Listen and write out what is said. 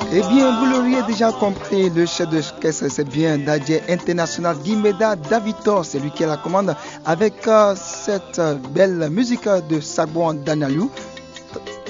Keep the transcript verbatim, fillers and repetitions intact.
Eh bien, vous l'auriez déjà compris, le chef de caisse, c'est bien Dadje International Guimeda Davitor, c'est lui qui est à la commande avec euh, cette euh, belle musique de Sabouan Danaliou.